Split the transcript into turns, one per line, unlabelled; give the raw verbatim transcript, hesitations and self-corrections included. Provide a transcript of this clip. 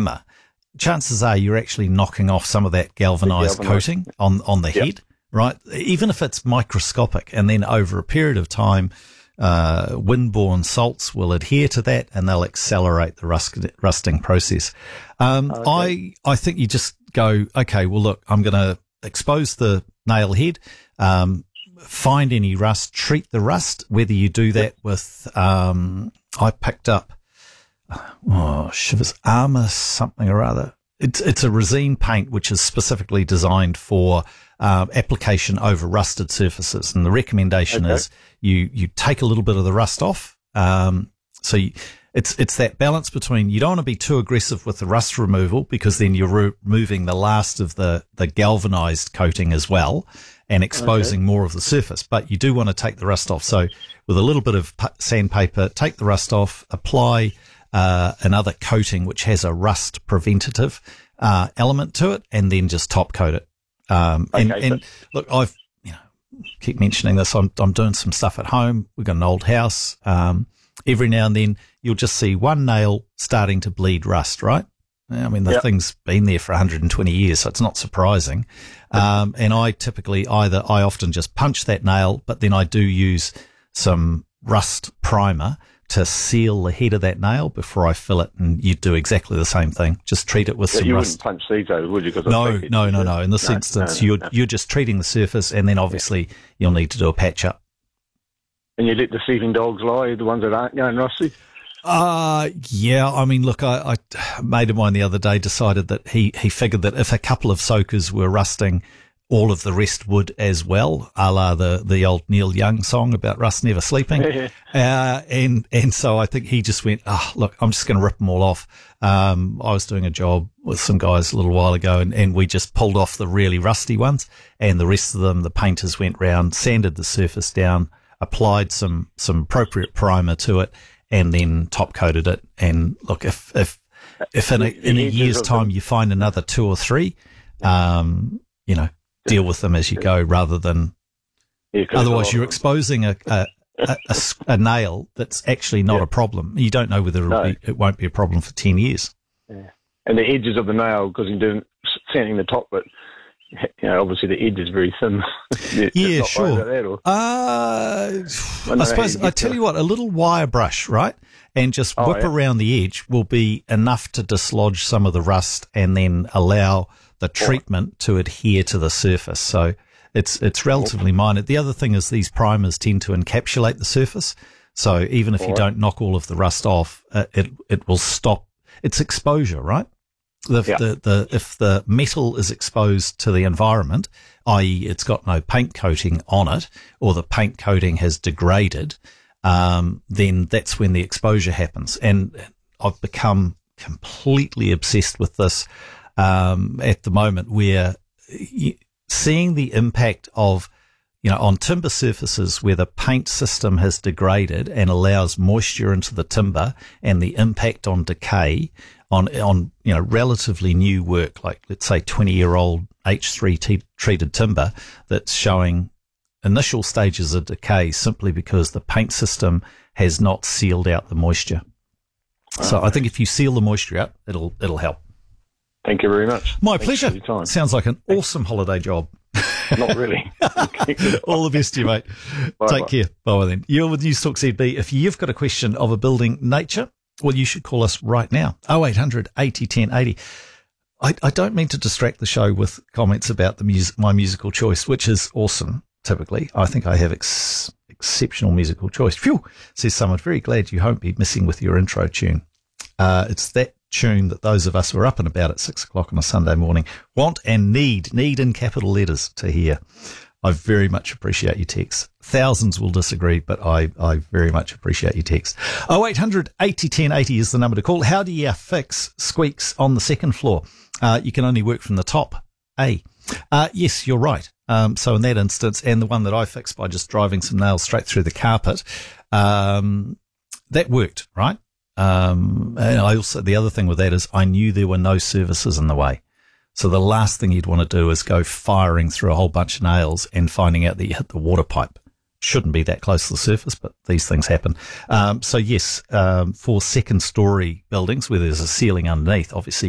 hammer, chances are you're actually knocking off some of that galvanized, galvanized. coating on, on the yep. head, right? Even if it's microscopic, and then over a period of time, uh, windborne salts will adhere to that and they'll accelerate the rust, rusting process. Um, okay. I, I think you just go, okay, well, look, I'm going to expose the nail head, um, find any rust, treat the rust, whether you do that with, um, I picked up, oh, shivers, Armour something or other. It's, it's a resin paint which is specifically designed for, uh, application over rusted surfaces. And the recommendation okay. is you, you take a little bit of the rust off. Um, so you, it's, it's that balance between, you don't want to be too aggressive with the rust removal because then you're re- removing the last of the, the galvanized coating as well and exposing okay. more of the surface. But you do want to take the rust off. So with a little bit of sandpaper, take the rust off, apply, uh, another coating which has a rust preventative, uh, element to it, and then just top coat it. Um, and, okay, and look, I've, you know, keep mentioning this. I'm, I'm doing some stuff at home. We've got an old house. Um, every now and then you'll just see one nail starting to bleed rust, right? I mean, the yep. thing's been there for one hundred twenty years, so it's not surprising. Um, and I typically either, I often just punch that nail, but then I do use some rust primer to seal the head of that nail before I fill it, and you do exactly the same thing. Just treat it with yeah, some
you
rust.
You wouldn't punch these over, would you?
No, no, no, no. In this no, instance, no, no, you're, no. you're just treating the surface, and then obviously yeah. you'll need to do a patch up.
And you let the thieving dogs lie, the ones that aren't going rusty?
Uh, yeah, I mean, look, I, I, a mate of mine the other day decided that he, he figured that if a couple of soakers were rusting, all of the rest would as well, a la the, the old Neil Young song about rust never sleeping. uh, and, and so I think he just went, oh, look, I'm just going to rip them all off. Um, I was doing a job with some guys a little while ago and, and we just pulled off the really rusty ones, and the rest of them, the painters went round, sanded the surface down, applied some, some appropriate primer to it, and then top coated it. And look, if, if, if in a, in a year's time you find another two or three, um, you know, deal with them as you go rather than, yeah, otherwise you're exposing a, a, a, a, a nail that's actually not yeah. a problem. You don't know whether it'll no. be, it won't be a problem for ten years.
Yeah. And the edges of the nail, because you're doing, sanding the top, but you know, obviously the edge is very thin.
yeah, sure. That, or, uh, I, I suppose, I tell you what, a little wire brush, right? And just oh, whip yeah. around the edge will be enough to dislodge some of the rust and then allow the treatment to adhere to the surface. So it's, it's relatively minor. The other thing is these primers tend to encapsulate the surface. So even if you don't knock all of the rust off, uh, it, it will stop. It's exposure, right? The, yeah. the, the, if the metal is exposed to the environment, that is it's got no paint coating on it, or the paint coating has degraded, um, then that's when the exposure happens. And I've become completely obsessed with this, um, at the moment, where you, seeing the impact of, you know, on timber surfaces where the paint system has degraded and allows moisture into the timber, and the impact on decay on, on, you know, relatively new work, like let's say twenty year old H three t- treated timber that's showing initial stages of decay simply because the paint system has not sealed out the moisture. Oh, so I think if you seal the moisture out, it'll, it'll help.
Thank you very much.
My
Thanks
pleasure. Sounds like an awesome holiday job.
Not really.
All the best to you, mate. Bye, Take bye. care. Bye then. You're with News Talk Z B. If you've got a question of a building nature, well, you should call us right now. oh eight hundred eighty ten eighty. I, I don't mean to distract the show with comments about the music, my musical choice, which is awesome. Typically, I think I have ex- exceptional musical choice. Phew, says someone. Very glad you won't be missing with your intro tune. Uh, it's that tune that those of us who are up and about at six o'clock on a Sunday morning want and need, need in capital letters to hear. I very much appreciate your texts. Thousands will disagree, but I, I very much appreciate your text. oh eight hundred eighty ten eighty is the number to call. How do you fix squeaks on the second floor? Uh, you can only work from the top. A. Uh, yes, you're right. Um, so in that instance, and the one that I fixed by just driving some nails straight through the carpet, um, that worked, right? Um, and I also, the other thing with that is I knew there were no services in the way. So the last thing you'd want to do is go firing through a whole bunch of nails and finding out that you hit the water pipe. Shouldn't be that close to the surface, but these things happen. Um, so yes, um, for second story buildings where there's a ceiling underneath, obviously